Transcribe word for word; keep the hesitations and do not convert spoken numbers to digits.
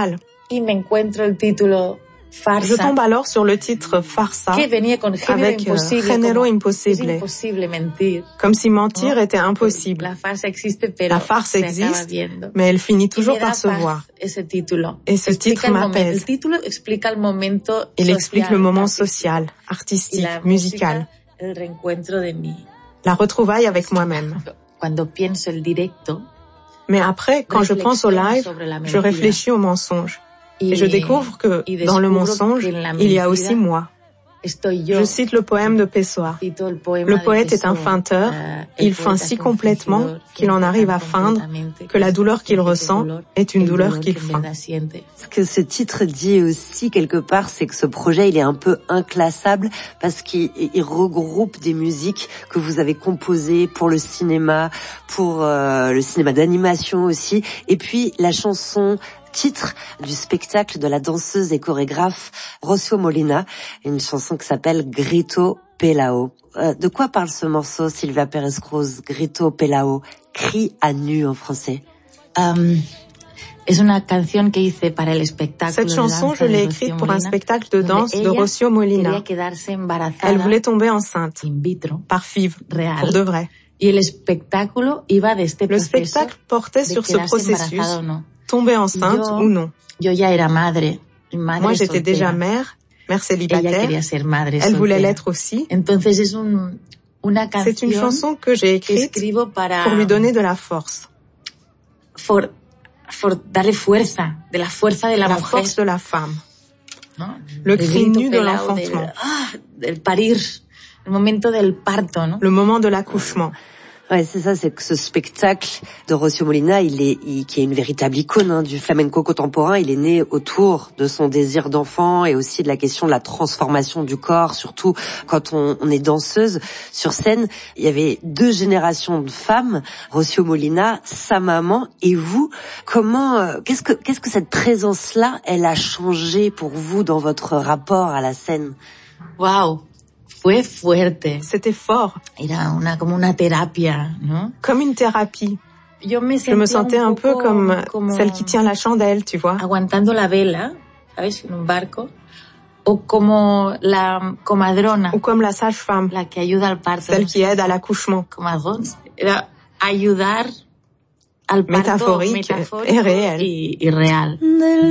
mal. Y me encuentro el título Farsa, je tombe alors sur le titre Farsa, que venía con género avec imposible, género como, imposible, es imposible mentir, comme si mentir ¿no? était impossible. La farsa existe, pero La farce se acaba existe, viendo. mais elle finit Y toujours me da par se paz voir. ese título. Et ce Explica titre el momen- m'apaise. El título explica el momento Il social, explique le moment artístico, social, y artistique, la musical, música, el reencuentro de mí. la retrouvaille avec moi-même. Cuando pienso el directo, Mais après, quand je pense au live, je réfléchis au mensonge. Et je découvre que dans le mensonge, il y a aussi moi. Je cite le poème de Pessoa. Le poète est un feinteur, il feint si complètement qu'il en arrive à feindre que la douleur qu'il ressent est une douleur qu'il feint. Ce que ce titre dit aussi quelque part, c'est que ce projet, il est un peu inclassable parce qu'il il regroupe des musiques que vous avez composées pour le cinéma, pour euh, le cinéma d'animation aussi, et puis la chanson titre du spectacle de la danseuse et chorégraphe Rocío Molina, une chanson qui s'appelle Grito Pelao. Euh, de quoi parle ce morceau, Silvia Pérez Cruz, Grito Pelao, cri à nu en français? Um, es una canción que hice para el espectáculo. Cette chanson, je l'ai écrite pour un spectacle de danse de Rocío Molina. Elle voulait tomber enceinte, in vitro, par F I V, real. pour de vrai. Y el espectáculo iba de este Le spectacle portait sur ce processus, no. tomber enceinte yo, ou non. Yo ya era madre, madre Moi, j'étais soltera. déjà mère, mère célibataire. Ella ser madre Elle soltera. voulait l'être aussi. Entonces es un, una C'est une chanson que j'ai écrite para, pour lui donner de la force. For, for darle fuerza, de la fuerza de la, la mujer. force de la femme. ¿No? Le cri nu de l'enfantement. Del, ah, del parir, el momento del parto, ¿no? Le moment de l'accouchement. Ouais, c'est ça, c'est que ce spectacle de Rocío Molina, il est, il, qui est une véritable icône hein, du flamenco contemporain, il est né autour de son désir d'enfant et aussi de la question de la transformation du corps, surtout quand on, on est danseuse sur scène. Il y avait deux générations de femmes, Rocío Molina, sa maman et vous. Comment, euh, qu'est-ce que, qu'est-ce que cette présence-là, elle a changé pour vous dans votre rapport à la scène? Wow. Fue fuerte. C'était fort. Era una, como una terapia, ¿no? Comme une thérapie. Yo me Je me sentais un, un peu comme, comme celle qui tient la chandelle, tu vois. Aguantando la vela, ¿sabes? En un barco. O como la comadrona. Ou comme la sage-femme. La que ayuda al parto. Celle qui aide à l'accouchement. Comadrona. Era ayudar al parto métaphorique, métaphorique et réel. Y, y real.